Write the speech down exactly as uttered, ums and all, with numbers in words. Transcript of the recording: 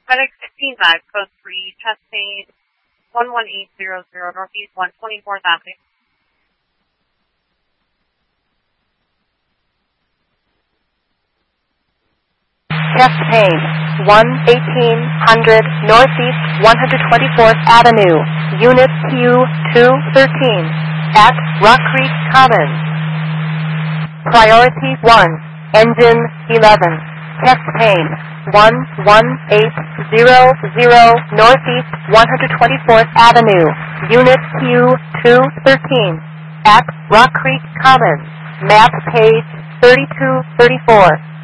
FedEx fifteen five, code three, chest pain, one one eight zero zero, Northeast one twenty-fourth Avenue. Chest pain, one eighteen hundred Northeast one twenty-fourth Avenue, Unit Q two thirteen, at Rock Creek Commons. Priority one, Engine eleven, chest pain, one one eight zero zero Northeast one twenty-fourth Avenue, Unit Q two thirteen, at Rock Creek Commons, map page thirty-two thirty-four.